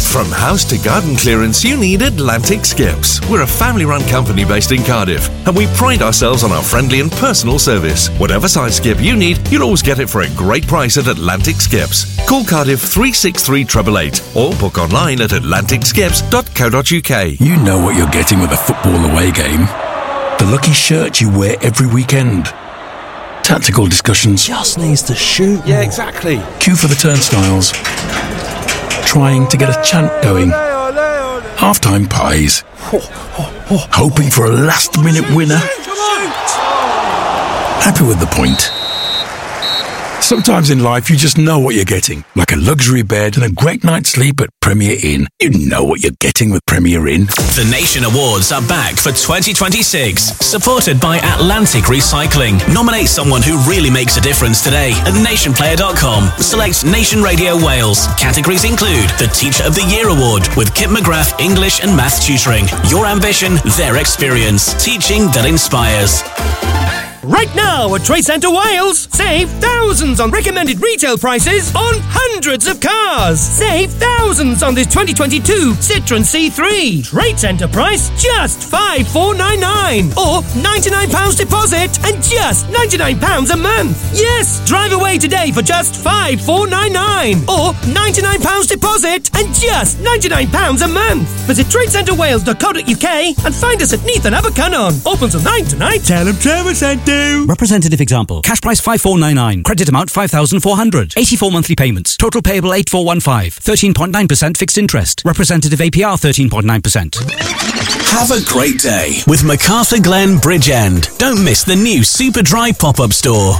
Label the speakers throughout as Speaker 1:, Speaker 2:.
Speaker 1: From house to garden clearance, you need Atlantic Skips. We're a family-run company based in Cardiff, and we pride ourselves on our friendly and personal service. Whatever size skip you need, you'll always get it for a great price at Atlantic Skips. Call Cardiff 363 888 or book online at atlanticskips.co.uk.
Speaker 2: You know what you're getting with a football away game. The lucky shirt you wear every weekend. Tactical discussions.
Speaker 3: Just needs to shoot.
Speaker 4: Yeah, exactly.
Speaker 2: Queue for the turnstiles. Trying to get a chant going. Half-time pies. Hoping for a last-minute winner. Happy with the point. Sometimes in life you just know what you're getting. Like a luxury bed and a great night's sleep at Premier Inn. You know what you're getting with Premier Inn.
Speaker 5: The Nation Awards are back for 2026. Supported by Atlantic Recycling. Nominate someone who really makes a difference today at nationplayer.com. Select Nation Radio Wales. Categories include the Teacher of the Year Award with Kip McGrath English and Maths Tutoring. Your ambition, their experience. Teaching that inspires.
Speaker 6: Right now at Trade Centre Wales, save thousands on recommended retail prices on hundreds of cars. Save thousands on this 2022 Citroen C3. Trade Centre price just $5,499 or £99 deposit and just £99 a month. Yes, drive away today for just $5,499 or £99 deposit and just £99 a month. Visit tradecentrewales.co.uk and find us at Neath and Abercynon. Open till 9 tonight. Tell them Trevor sent you.
Speaker 3: Representative example. Cash price 5,499. Credit amount 5,400. 84 monthly payments. Total payable 8,415. 13.9% fixed interest. Representative APR 13.9%.
Speaker 5: Have a great day with MacArthur Glen Bridgend. Don't miss the new Superdry pop-up store.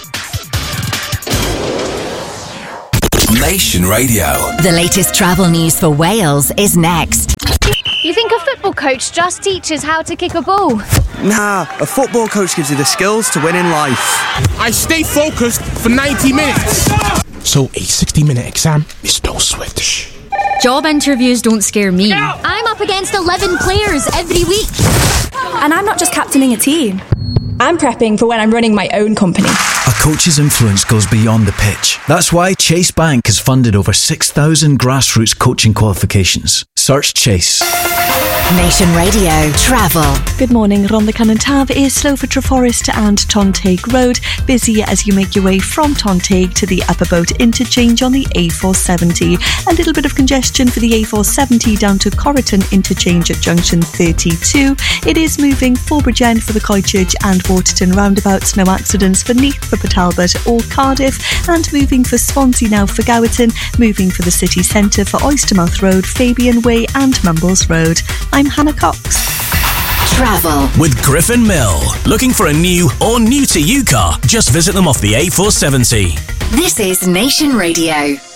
Speaker 7: Nation Radio.
Speaker 8: The latest travel news for Wales is next.
Speaker 9: You think a football coach just teaches how to kick a ball?
Speaker 10: Nah, a football coach gives you the skills to win in life.
Speaker 4: I stay focused for 90 minutes. So a 60-minute exam is no sweat.
Speaker 9: Job interviews don't scare me. I'm up against 11 players every week.
Speaker 11: And I'm not just captaining a team. I'm prepping for when I'm running my own company.
Speaker 12: A coach's influence goes beyond the pitch. That's why Chase Bank has funded over 6,000 grassroots coaching qualifications. Search Chase.
Speaker 8: Nation Radio Travel.
Speaker 13: Good morning. Rhondda Cynon Taf is slow for Treforest and Tontague Road. Busy as you make your way from Tontague to the Upper Boat interchange on the A470. A little bit of congestion for the A470 down to Corriton interchange at junction 32. It is moving for Bridgend for the Coychurch and Waterton roundabouts. No accidents for Neath, for Talbot or Cardiff. And moving for Swansea now for Gowerton. Moving for the city centre for Oystermouth Road, Fabian Way and Mumbles Road. I'm Hannah Cox.
Speaker 8: Travel
Speaker 5: with Griffin Mill. Looking for a new or new to you car? Just visit them off the A470.
Speaker 8: This is Nation Radio.